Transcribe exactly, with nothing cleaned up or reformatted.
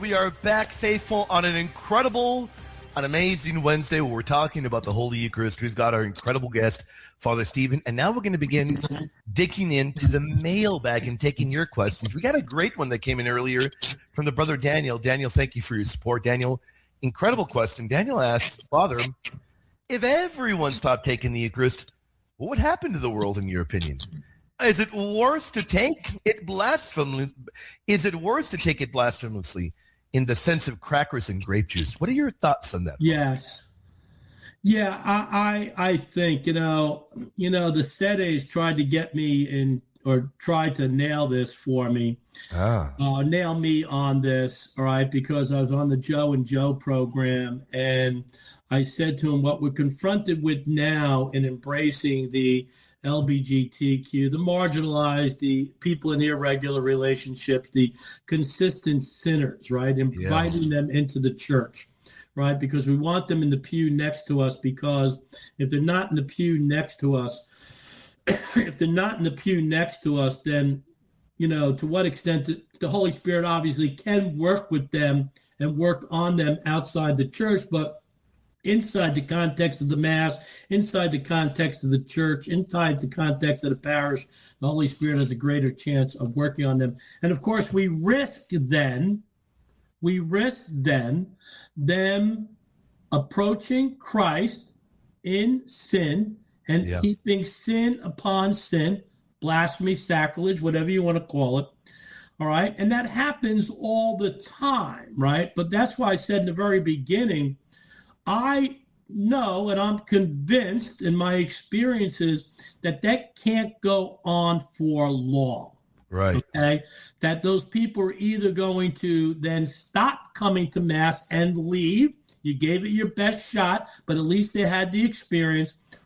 We are back, faithful, on an incredible, an amazing Wednesday where we're talking about the Holy Eucharist. We've got our incredible guest, Father Stephen, and now we're going to begin digging into the mailbag and taking your questions. We got a great one that came in earlier from the brother Daniel. Daniel, thank you for your support. Daniel, incredible question. Daniel asks, Father, if everyone stopped taking the Eucharist, what would happen to the world in your opinion? Is it worse to take it blasphemously? Is it worse to take it blasphemously in the sense of crackers and grape juice? What are your thoughts on that? Yes. Yeah, I, I, I think, you know, you know, the Stedes tried to get me in or tried to nail this for me, ah. uh, nail me on this, all right, because I was on the Joe and Joe program, and I said to him, what we're confronted with now in embracing the L G B T Q, the marginalized, the people in irregular relationships, the consistent sinners, right, and inviting yeah. them into the church, right, because we want them in the pew next to us, because if they're not in the pew next to us, if they're not in the pew next to us, then, you know, to what extent the, the Holy Spirit obviously can work with them and work on them outside the church, but inside the context of the Mass, inside the context of the church, inside the context of the parish, the Holy Spirit has a greater chance of working on them. And of course, we risk then, we risk then them approaching Christ in sin and yeah. keeping sin upon sin, blasphemy, sacrilege, whatever you want to call it. All right. And that happens all the time, right? But that's why I said in the very beginning, I know and I'm convinced in my experiences that that can't go on for long. Right. Okay. That those people are either going to then stop coming to Mass and leave. You gave it your best shot, but at least they had the experience.